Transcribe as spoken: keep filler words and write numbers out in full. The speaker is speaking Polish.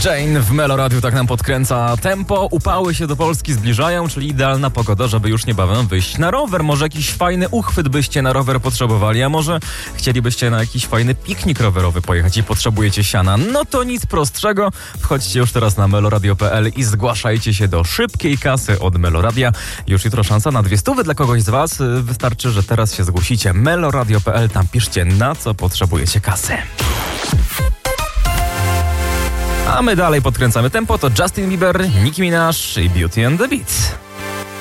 Jane w Meloradiu tak nam podkręca tempo. Upały się do Polski zbliżają, czyli idealna pogoda, żeby już niebawem wyjść na rower. Może jakiś fajny uchwyt byście na rower potrzebowali, a może chcielibyście na jakiś fajny piknik rowerowy pojechać i potrzebujecie siana. No to nic prostszego. Wchodźcie już teraz na meloradio kropka p l i zgłaszajcie się do szybkiej kasy od Meloradia. Już jutro szansa na dwie stówy dla kogoś z was. Wystarczy, że teraz się zgłosicie. meloradio kropka p l, tam piszcie, na co potrzebujecie kasy. A my dalej podkręcamy tempo. To Justin Bieber, Nicki Minaj i Beauty and the Beat.